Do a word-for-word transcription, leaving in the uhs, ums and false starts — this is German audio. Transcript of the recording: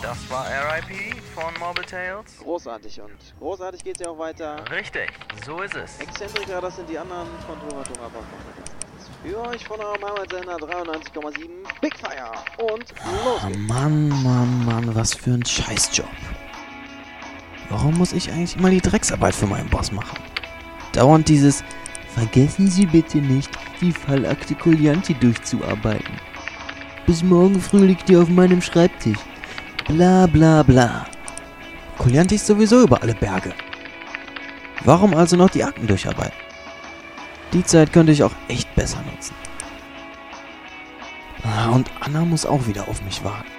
Das war R I P von Mobile Tales. Großartig und großartig geht's ja auch weiter. Richtig, so ist es. Exzentriker, das sind die anderen von Turbatura. Für euch von eurem Heimatsender dreiundneunzig Komma sieben Big Fire und los Oh geht's. Mann, Mann, Mann, was für ein Scheißjob. Warum muss ich eigentlich immer die Drecksarbeit für meinen Boss machen? Dauernd dieses Vergessen Sie bitte nicht, die Fallakte Collianti durchzuarbeiten. Bis morgen früh liegt die auf meinem Schreibtisch. Bla bla bla. Collianti ist sowieso über alle Berge. Warum also noch die Akten durcharbeiten? Die Zeit könnte ich auch echt besser nutzen. Ah, und Anna muss auch wieder auf mich warten.